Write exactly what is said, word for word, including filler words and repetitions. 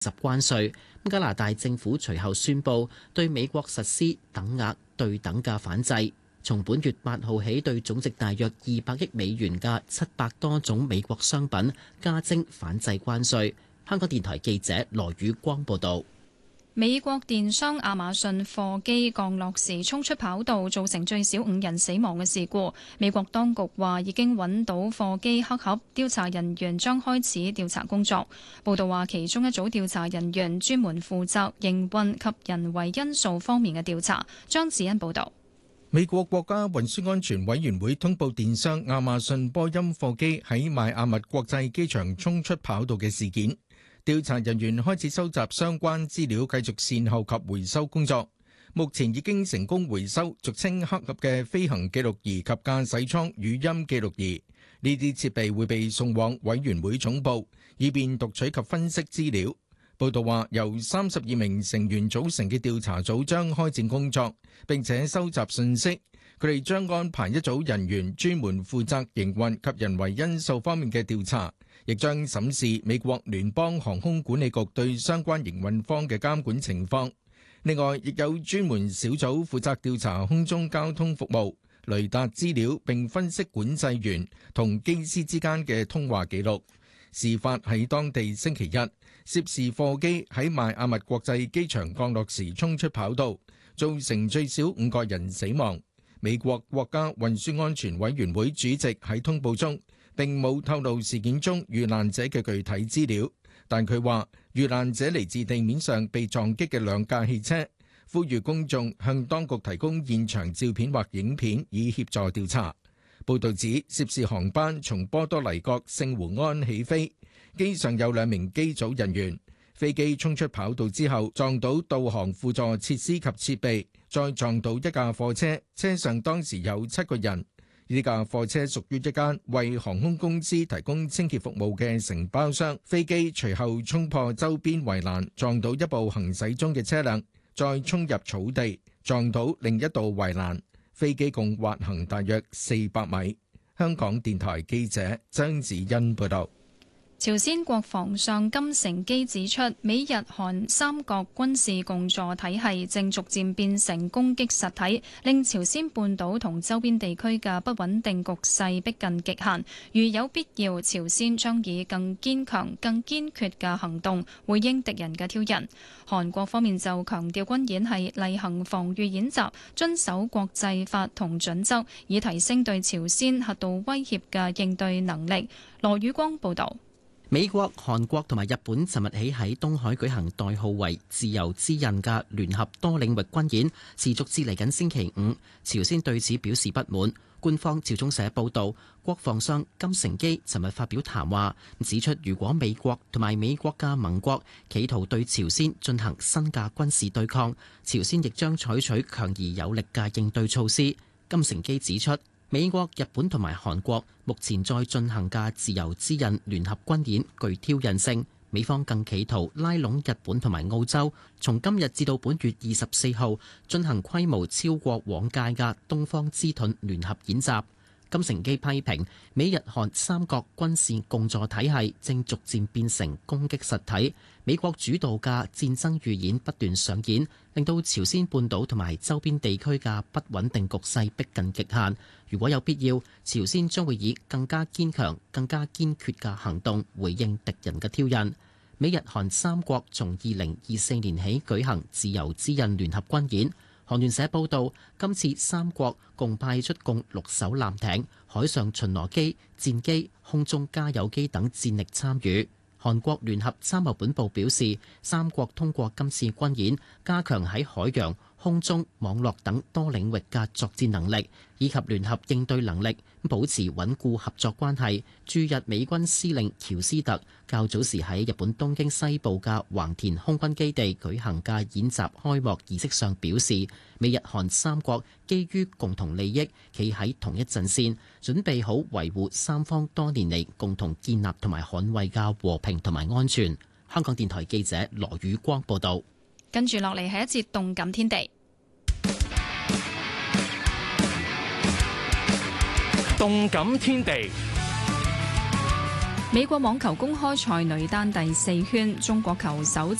十關稅。加拿大政府隨後宣布對美國實施等額對等嘅反制，從本月八號起對總值大約二百億美元嘅七百多種美國商品加徵反制關稅。香港電台記者羅宇光報道。 美國電商亞馬遜貨機降落時衝出跑道，造成最少五人死亡嘅事故。美國當局話已經揾到貨機黑盒，調查人員將開始調查工作。報道話其中一組調查人員專門負責營運及人為因素方面嘅調查。張子欣報道。 美國國家運輸安全委員會通報電商亞馬遜波音貨機喺邁阿密國際機場衝出跑道嘅事件。調查人員開始收集相關資料，繼續善後及回收工作。目前已經成功回收俗稱黑盒嘅飛行記錄儀及駕駛艙語音記錄儀。呢啲設備會被送往委員會總部，以便讀取及分析資料。報道話，由三十二名成員組成嘅調查組將開展工作，並且收集信息。佢哋將安排一組人員專門負責營運及人為因素方面嘅調查，亦將審視美國聯邦航空管理局對相關營運方嘅監管情況。另外，亦有專門小組負責調查空中交通服務、雷達資料，並分析管制員同機師之間嘅通話記錄。事發喺當地星期一，涉事貨機喺邁阿密國際機場降落時衝出跑道，造成最少五個人死亡。美國國家運輸安全委員會主席喺通報中並冇透露事件中遇難者嘅具體資料，但佢話遇難者嚟自地面上被撞擊嘅兩架汽車，呼籲公眾向當局提供現場照片或影片以協助調查。報導指涉事航班從波多黎各聖胡安起飛，機上有兩名機組人員。飛機衝出跑道之後撞到導航輔助設施及設備，再撞到一架貨車，車上當時有七個人。呢架貨車屬於一間為航空公司提供清潔服務嘅承包商。飛機隨後衝破周邊圍欄，撞到一部行駛中嘅車輛，再衝入草地，撞到另一道圍欄。飛機共滑行大約四百米。香港電台記者張子欣報道。 朝鮮國防相金成基指出，美日韓三國軍事共助體系正逐漸變成攻擊實體，令朝鮮半島同周邊地區嘅不穩定局勢逼近極限。如有必要，朝鮮將以更堅強、更堅決嘅行動回應敵人嘅挑釁。韓國方面就強調軍演係例行防禦演習，遵守國際法同準則，以提升對朝鮮核導威脅嘅應對能力。羅宇光報導。 美國、韓國同埋日本尋日起喺東海舉行代號為自由之刃嘅聯合多領域軍演，持續至嚟緊星期五。朝鮮對此表示不滿。官方朝中社報導，國防相金成基尋日發表談話，指出如果美國同埋美國嘅盟國企圖對朝鮮進行新嘅軍事對抗，朝鮮亦將採取強而有力嘅應對措施。金成基指出，美國、日本同埋韓國目前在進行嘅自由之刃聯合軍演具挑釁性，美方更企圖拉攏日本同埋澳洲，從今日至到本月二十四號進行規模超過往屆嘅東方之盾聯合演習。金成基批評美日韓三國軍事共助體系正逐漸變成攻擊實體，美國主導嘅戰爭預演不斷上演，令到朝鮮半島同埋周邊地區嘅不穩定局勢逼近極限。如果有必要，朝鮮將會以更加堅強、更加堅決嘅行動回應敵人嘅挑釁。美日韓三國從二零二四年起舉行自由之刃聯合軍演。韓聯社報導，今次三國共派出共六艘艦艇、海上巡邏機、戰機、空中加油機等戰力參與。韓國聯合參謀本部表示，三國通過今次軍演，加強喺海洋、空中、網絡等多領域嘅作戰能力，以及聯合應對能力，保持穩固合作關係。駐日美軍司令喬斯特較早時喺日本東京西部嘅橫田空軍基地舉行嘅演習開幕儀式上表示，美日韓三國基於共同利益，企喺同一陣線，準備好維護三方多年嚟共同建立同埋捍衛嘅和平同埋安全。香港電台記者羅宇光報道。 跟住落嚟係一節動感天地。 動感天地， 美國網球公開賽女單第四圈，中國球手